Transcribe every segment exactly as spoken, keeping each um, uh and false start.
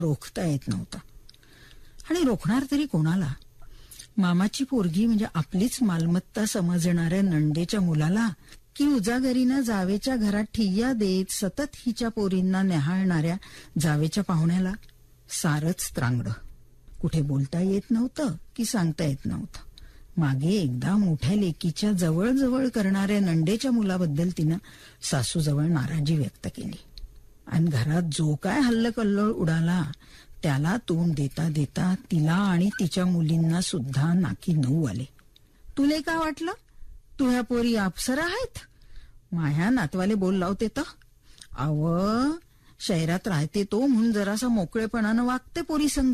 रोखता येत नव्हता. आणि रोखणार तरी कोणाला? मामाची पोरगी म्हणजे आपलीच मालमत्ता समजणाऱ्या नंदेच्या मुलाला, की उजागरीनं जावेच्या घरात ठिय्या देत सतत हिच्या पोरींना न्याहाळणाऱ्या जावेच्या पाहुण्याला? सारच त्रांगडं. कुठे बोलता येत नव्हतं की सांगता येत नव्हतं. मागे एकदा मोठ्या लेकीच्या जवळजवळ करणाऱ्या नंदेच्या मुलाबद्दल तिनं सासूजवळ नाराजी व्यक्त केली. आणि घरात जो काय हल्लकल्लोळ उडाला त्याला तोंड देता देता तिला आणि तिच्या मुलींना सुद्धा नाकी नऊ आले. तुले काय वाटलं? तू ह्या पोरी अप्सरा आहेत? माह्या नातवाले बोल लावते तर. अव शहरात राहते तो म्हणून जरासा मोकळेपणानं वागते पोरी संग.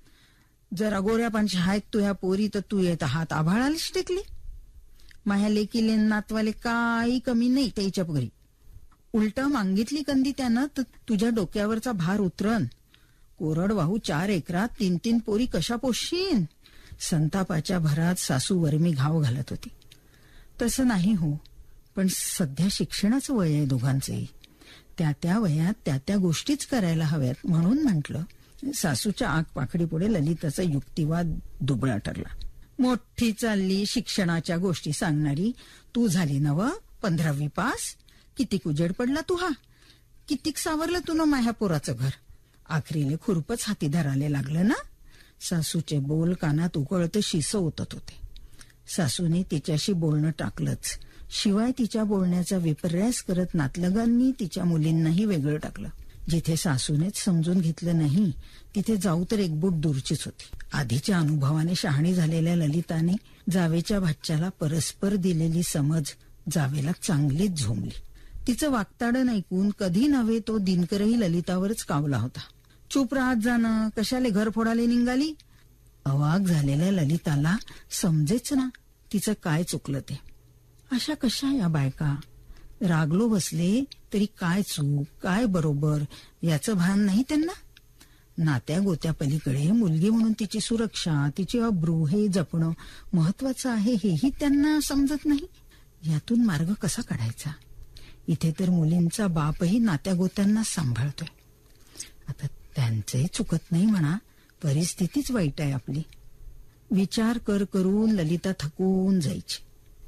जरा गोऱ्या पांच्या आहेत तू ह्या पोरी तर तू येत हात आभाळालीच टेकली. माह्या लेकीले नातवाले काही कमी नाही त्याच्या घरी. उलट मागितली कंदी त्यानं तर तुझ्या डोक्यावरचा भार उतरन. कोरडवाहू चार एकरात तीन तीन पोरी कशा पोषीन? संतापाच्या भरात सासू वरमी घाव घालत होती. तसं नाही हो, पण सध्या शिक्षणाचं वय आहे दोघांचंही. त्या त्या वयात त्या त्या गोष्टीच करायला हव्यात म्हणून म्हटलं. सासूच्या आग पाखडीपुढे ललिताचा युक्तिवाद दुबळा ठरला. मोठी चालली शिक्षणाच्या गोष्टी सांगणारी तू झाली नव पंधरावी पास. कितीक उजेड पडला तू हा. कितीक सावरलं तू न माह्या पोराचं घर. आखरीले खुरपच हाती धराले लागलं ना. सासूचे बोल कानात उकळत शिस ओतत होते. सासूने तिच्याशी बोलणं टाकलंच, शिवाय तिच्या बोलण्याचा विपर्यास करत नातलगांनी तिच्या मुलींनाही वेगळं टाकलं. जिथे सासूनेच समजून घेतलं नाही तिथे जाऊ तर एक बोट दूरचीच होती. आधीच्या अनुभवाने शहाणी झालेल्या ललिताने जावेच्या भाच्याला परस्पर दिलेली समज जावेला चांगलीच झोंबली. तिचं वागताडण ऐकून कधी नव्हे तो दिनकरही ललितावरच कावला होता. चूप राहत जाणं, कशाले घर फोडाले निघाली? अवाक झालेल्या ललिताला समजेच ना तिचं काय चुकलं ते. अशा कशा या बायका? रागलो बसले तरी काय चूक काय बरोबर याचं भान नाही त्यांना. नात्या गोत्या पलीकडे मुलगी म्हणून तिची सुरक्षा तिची अब्रू हे जपणं महत्वाचं आहे हेही त्यांना समजत नाही. यातून मार्ग कसा काढायचा? इथे तर मुलींचा बापही नात्या गोत्यांना सांभाळतोय. आता त्यांचंही चुकत नाही म्हणा, परिस्थितीच वाईट आहे आपली. विचार कर करून ललिता थकून जायची.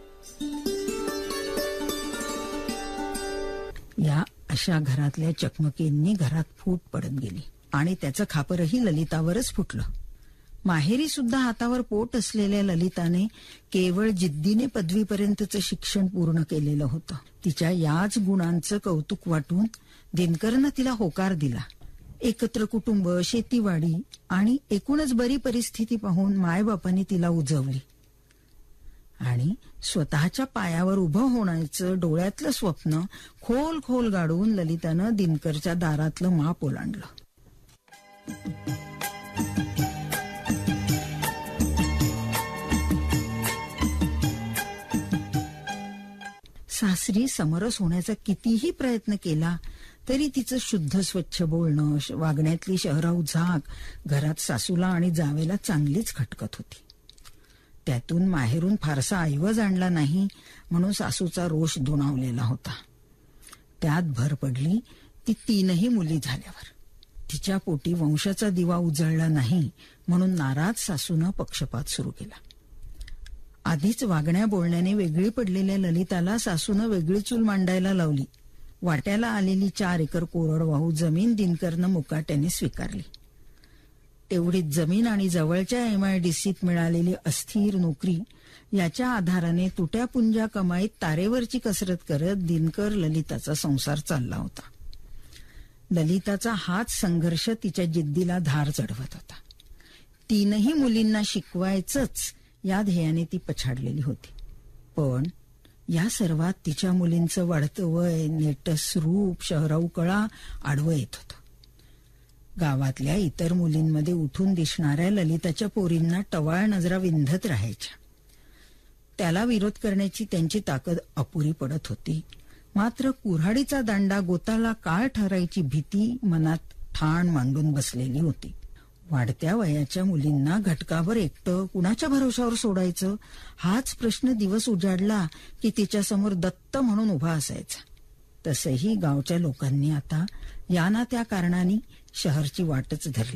या अशा घरातल्या चकमकींनी घरात फूट पडत गेली आणि त्याचं खापरही ललितावरच फुटलं. माहेरी सुद्धा हातावर पोट असलेल्या ललिताने केवळ जिद्दीने पदवीपर्यंतचं शिक्षण पूर्ण केलेलं होतं. तिच्या याच गुणांचं कौतुक वाटून दिनकरनं तिला होकार दिला. एकत्र कुटुंब, शेतीवाडी आणि एकूणच बरी परिस्थिती पाहून मायबापांनी तिला उजवली आणि स्वतःच्या पायावर उभं होण्याचं डोळ्यातलं स्वप्न खोल खोल गाडून ललितानं दिनकरच्या दारातलं माप ओलांडलं. सासरी समरस होण्याचा कितीही प्रयत्न केला तरी तिचं शुद्ध स्वच्छ बोलणं, वागण्यातली शहराऊ झाक घरात सासूला आणि जावेला चांगलीच खटकत होती. त्यातून माहेरून फारसा ऐवज आणला नाही म्हणून सासूचा रोष दुणावलेला होता. त्यात भर पडली ती तीनही मुली झाल्यावर. तिच्या पोटी वंशाचा दिवा उजळला नाही म्हणून नाराज सासूनं पक्षपात सुरू केला. आधीच वागण्या बोलण्याने वेगळी पडलेल्या ललिताला सासूनं वेगळी चूल मांडायला लावली. वाट्याला आलेली चार एकर कोरडवाहू जमीन दिनकरनं मुकाट्याने स्वीकारली. तेवढीच जमीन आणि जवळच्या एमआयडीसीत मिळालेली अस्थिर नोकरी याच्या आधाराने तुट्या पुंजा कमाईत तारेवरची कसरत करत दिनकर ललिताचा संसार चालला होता. ललिताचा हाच संघर्ष तिच्या जिद्दीला धार चढवत होता. तीनही मुलींना शिकवायचंच या ध्येयाने ती पछाडलेली होती. पण या सर्वात तिच्या मुलींचं वाढतं वय, नेटस रूप, शहराऊ कळा आडवं येत होतं. गावातल्या इतर मुलींमध्ये उठून दिसणाऱ्या ललिताच्या पोरींना टवाळ नजरा विंधत राहायच्या. त्याला विरोध करण्याची त्यांची ताकद अपुरी पडत होती. मात्र कुऱ्हाडीचा दांडा गोताला काळ ठरायची भीती मनात ठाण मांडून बसलेली होती. वाढत्या वयाच्या मुलींना घटकावर एकटं कुणाच्या भरोशावर सोडायचं हाच प्रश्न दिवस उजाडला की तिच्यासमोर दत्त म्हणून उभा असायचा. तसंही गावच्या लोकांनी आता या ना त्या कारणाने शहरची वाटच धरली.